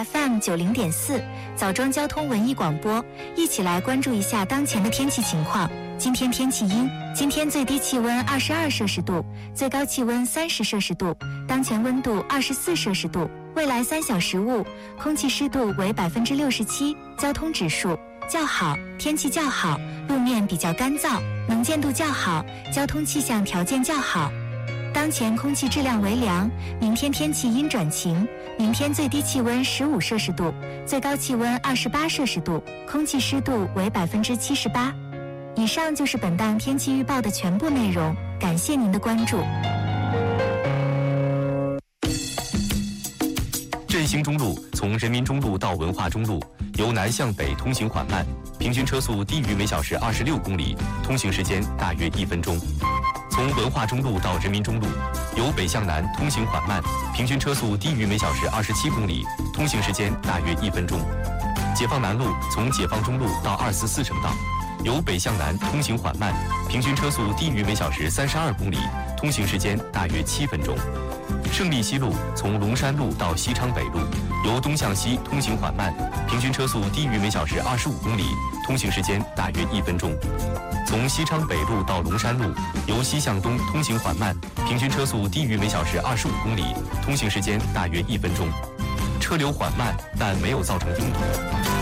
FM90.4，枣庄交通文艺广播，一起来关注一下当前的天气情况。今天天气阴，今天最低气温22摄氏度，最高气温30摄氏度，当前温度24摄氏度。未来3小时雾，空气湿度为67%，交通指数较好，天气较好，路面比较干燥，能见度较好，交通气象条件较好。当前空气质量为良，明天天气阴转晴，明天最低气温15摄氏度，最高气温28摄氏度，空气湿度为78%。以上就是本档天气预报的全部内容，感谢您的关注。 振兴中路从人民中路到文化中路，由南向北通行缓慢，平均车速低于每小时26公里，通行时间大约1分钟。从文化中路到人民中路，由北向南通行缓慢，平均车速低于每小时27公里，通行时间大约1分钟。解放南路从解放中路到244省道，由北向南通行缓慢，平均车速低于每小时32公里，通行时间大约7分钟。胜利西路从龙山路到西昌北路，由东向西通行缓慢，平均车速低于每小时25公里，通行时间大约1分钟。从西昌北路到龙山路，由西向东通行缓慢，平均车速低于每小时25公里，通行时间大约1分钟。车流缓慢，但没有造成拥堵。